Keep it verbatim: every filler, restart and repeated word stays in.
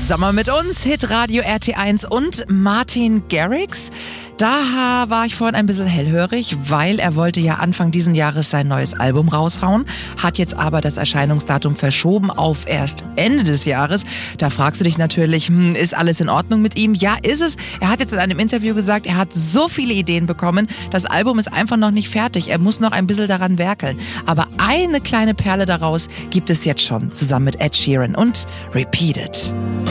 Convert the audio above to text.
Sommer mit uns, Hitradio R T eins und Martin Garrix. Da war ich vorhin ein bisschen hellhörig, weil er wollte ja Anfang diesen Jahres sein neues Album raushauen, hat jetzt aber das Erscheinungsdatum verschoben auf erst Ende des Jahres. Da fragst du dich natürlich, hm, ist alles in Ordnung mit ihm? Ja, ist es. Er hat jetzt in einem Interview gesagt, er hat so viele Ideen bekommen, das Album ist einfach noch nicht fertig. Er muss noch ein bisschen daran werkeln. Aber eine kleine Perle daraus gibt es jetzt schon, zusammen mit Ed Sheeran und Repeat It.